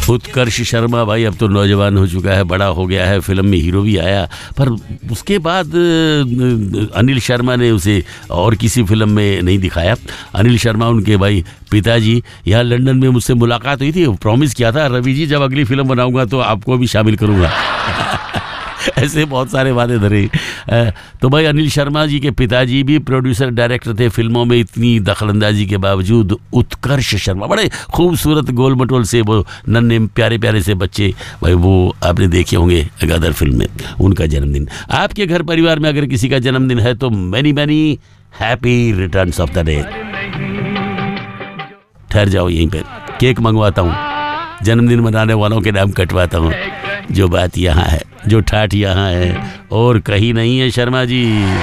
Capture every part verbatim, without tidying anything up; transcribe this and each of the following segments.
उत्कर्ष शर्मा भाई अब तो नौजवान हो चुका है, बड़ा हो गया है, फिल्म में हीरो भी आया, पर उसके बाद अनिल शर्मा ने उसे और किसी फिल्म में नहीं दिखाया। अनिल शर्मा उनके भाई पिताजी यहाँ लंदन में मुझसे मुलाकात हुई थी, प्रॉमिस किया था रवि जी जब अगली फिल्म बनाऊंगा तो आपको भी शामिल करूंगा। ऐसे बहुत सारे वादे धरे। तो भाई अनिल शर्मा जी के पिताजी भी प्रोड्यूसर डायरेक्टर थे फिल्मों में, इतनी दखलंदाजी के बावजूद उत्कर्ष शर्मा बड़े खूबसूरत गोल मटोल से वो नन्हे प्यारे प्यारे से बच्चे, भाई वो आपने देखे होंगे गदर फिल्म में, उनका जन्मदिन। आपके घर परिवार में अगर किसी का जन्मदिन है तो many many happy returns of the day. ठहर जाओ यहीं पर, केक मंगवाता हूँ, जन्मदिन मनाने वालों के नाम कटवाता हूँ। जो बात यहाँ है, जो ठाठ यहाँ है और कहीं नहीं है Sharma ji.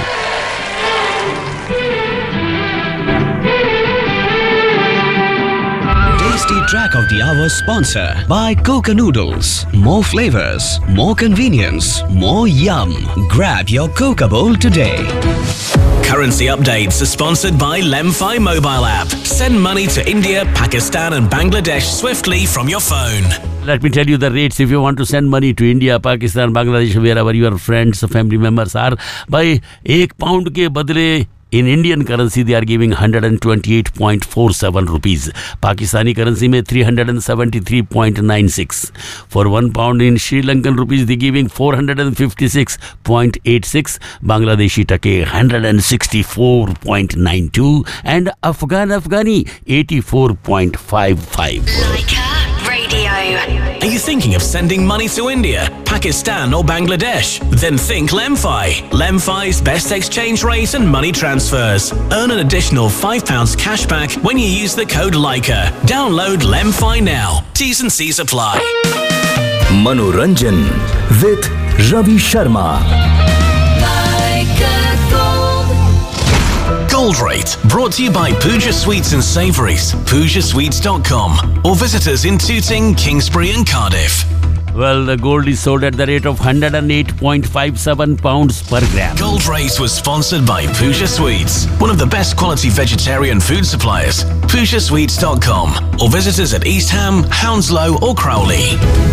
Tasty track of the hour sponsor by Coca Noodles. More flavors, more convenience, more yum. Grab your Coca bowl today. Currency updates are sponsored by Lemfi mobile app. Send money to India, Pakistan and Bangladesh swiftly from your phone. Let me tell you the rates if you want to send money to India, Pakistan, Bangladesh, wherever your friends, family members are. भाई एक pound के बदले in Indian currency they are giving one hundred twenty-eight point four seven rupees. Pakistani currency में three hundred seventy-three point nine six. For one pound in Sri Lankan rupees they giving four hundred fifty-six point eight six. Bangladeshi take one hundred sixty-four point nine two and Afghan Afghani eighty-four point five five. Are you thinking of sending money to India, Pakistan or Bangladesh? Then think Lemfi. Lemfi's best exchange rate and money transfers. Earn an additional five pounds cash back when you use the code Leica. Download Lemfi now. T's and C's apply. Manoranjan with Ravi Sharma. Gold Rate, brought to you by Pooja Sweets and Savouries, pooja sweets dot com, or visit us in Tooting, Kingsbury and Cardiff. Well, the gold is sold at the rate of one hundred eight point five seven pounds per gram. Gold Rate was sponsored by Pooja Sweets, one of the best quality vegetarian food suppliers, pooja sweets dot com, or visit us at East Ham, Hounslow or Crowley.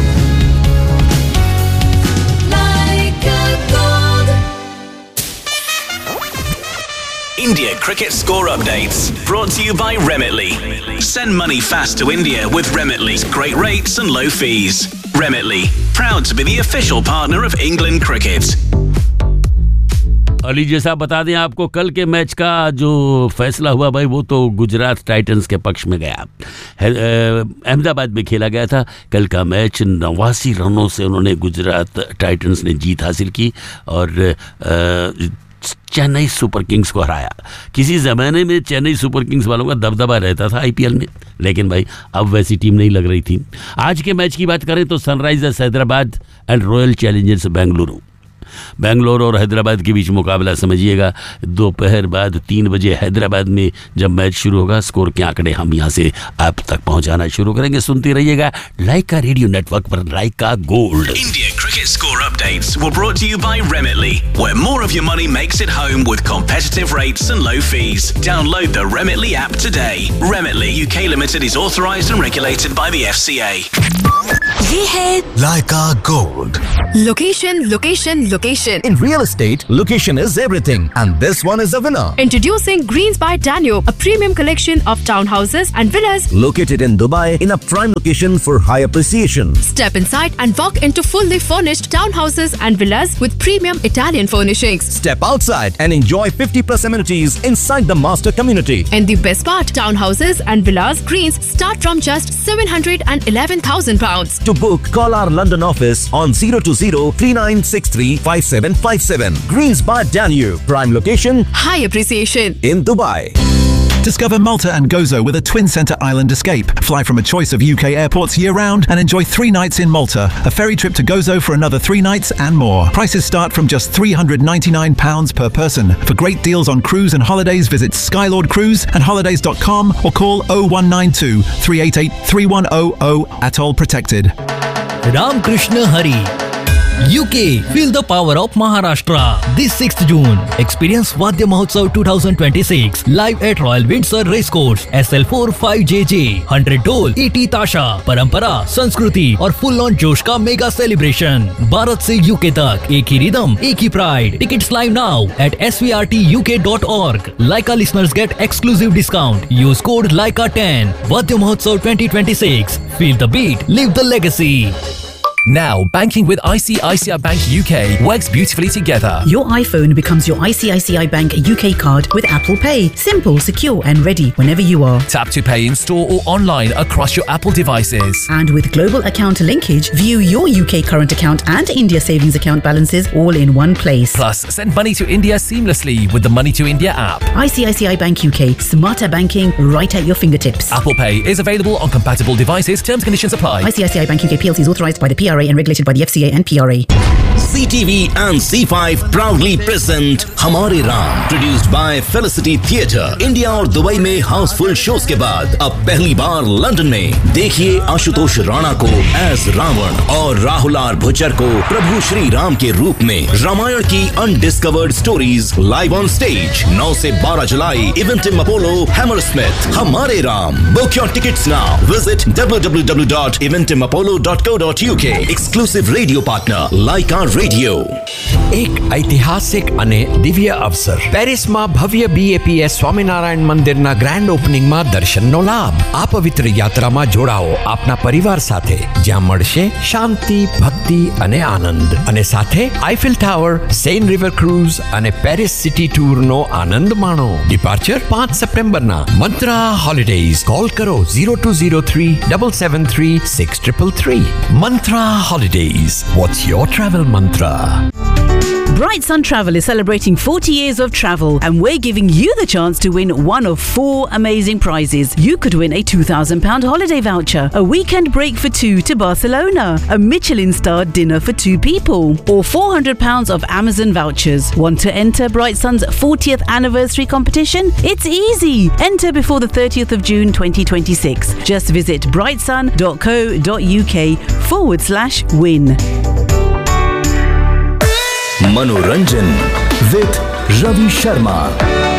India cricket score updates brought to you by Remitly. Send money fast to India with Remitly's great rates and low fees. Remitly, proud to be the official partner of England Cricket. Ali जैसा बता दें आपको, कल के match का जो फैसला हुआ भाई वो तो गुजरात टाइटंस के पक्ष में गया। अहमदाबाद में खेला गया था कल का मैच, नवासी रनों से उन्होंने गुजरात टाइटंस ने जीत हासिल की और चेन्नई सुपर किंग्स को हराया। किसी ज़माने में चेन्नई सुपर किंग्स वालों का दबदबा रहता था आईपीएल में, लेकिन भाई अब वैसी टीम नहीं लग रही थी। आज के मैच की बात करें तो Sunrisers Hyderabad and royal Challengers Bengaluru, Bangalore और हैदराबाद के बीच मुकाबला समझिएगा। दोपहर बाद तीन बजे हैदराबाद में जब मैच शुरू होगा, स्कोर के आंकड़े हम यहाँ से आप तक पहुँचाना शुरू करेंगे। सुनते रहिएगा लाइका रेडियो नेटवर्क पर, लाइका gold. India cricket score updates were brought to you by Remitly, where more of your money makes it home with competitive rates and low fees. Download the Remitly app today. Remitly U K Limited is authorised and regulated by the F C A. ये है Leica Gold. Location, location, location. In real estate, location is everything, and this one is a winner. Introducing Greens by Danube, a premium collection of townhouses and villas Located in Dubai in a prime location for high appreciation. Step inside and walk into fully furnished townhouses and villas with premium Italian furnishings. Step outside and enjoy fifty plus amenities inside the master community. And the best part, townhouses and villas Greens start from just seven hundred eleven thousand pounds. To book, call our London office on zero two zero three nine six three five seven five seven. Greens by Danube, prime location, High appreciation in Dubai. Discover Malta and Gozo with a twin centre island escape. Fly from a choice of U K airports year-round and enjoy three nights in Malta. A ferry trip to Gozo for another three nights and more. Prices start from just three hundred ninety-nine pounds per person. For great deals on cruise and holidays, visit Skylord Cruise and holidays dot com or call oh one nine two three eight eight three one oh oh. Atoll protected. Ram Krishna Hari. U K, feel the power of Maharashtra. This sixth June, experience Vadya Mahotsav twenty twenty-six live at Royal Windsor Racecourse, S L four five J J. one hundred ढोल, eighty ताशा, परंपरा, संस्कृति और full on जोश का mega celebration. Bharat से UK तक एक ही रिदम, एक ही pride. Tickets live now at s v r t u k dot org. Laika listeners get exclusive discount. Use code Laika ten. Vadya Mahotsav twenty twenty-six. Feel the beat, live the legacy. Now, banking with I C I C I Bank U K works beautifully together. Your iPhone becomes your I C I C I Bank U K card with Apple Pay. Simple, secure and ready whenever you are. Tap to pay in store or online across your Apple devices. And with global account linkage, view your U K current account and India savings account balances all in one place. Plus, send money to India seamlessly with the Money to India app. I C I C I Bank U K. Smarter banking right at your fingertips. Apple Pay is available on compatible devices. Terms and conditions apply. I C I C I Bank U K P L C is authorised by the P R A and regulated by the F C A and P R A. C T V and C five proudly present Hamare Ram, produced by Felicity Theatre. India और Dubai में Housefull shows के बाद अब पहली बार London में देखिए आशुतोष राणा को as Ravan और राहुल आर भुच्चर को प्रभु श्री राम के रूप में. रामायण की undiscovered stories live on stage नौ से बारह जुलाई इवेंटिम अपोलो हैमरस्मिथ. हमारे Ram. Book your tickets now. Visit w w w dot eventim apollo dot co dot u k. Exclusive radio partner Laika Radio. એક ઐતિહાસિક અને દિવ્ય અવસર. પેરિસમાં ભવ્ય બી એ પી એસ સ્વામિનારાયણ મંદિરના ગ્રાન્ડ ઓપનિંગમાં દર્શનનો લાભ. આ પવિત્ર યાત્રામાં જોડાઓ આપના પરિવાર સાથે, જ્યાં મળશે શાંતિ, ભક્તિ અને આનંદ. અને સાથે Eiffel tower, Sen river cruise અને પેરિસ સિટી ટૂરનો આનંદ માણો. ડિપાર્ચર પાંચ સપ્ટેમ્બરના. મંત્રા હોલિડેઝ. કોલ કરો zero two zero three seven seven three six three three. Mantra Holidays. What's your travel mantra? Bright Sun Travel is celebrating forty years of travel, and we're giving you the chance to win one of four amazing prizes. You could win a two thousand pounds holiday voucher, a weekend break for two to Barcelona, a Michelin-starred dinner for two people, or four hundred pounds of Amazon vouchers. Want to enter Bright Sun's fortieth anniversary competition? It's easy. Enter before the thirtieth of June twenty twenty-six. Just visit brightsun dot co dot u k forward slash win. Manoranjan with Ravi Sharma.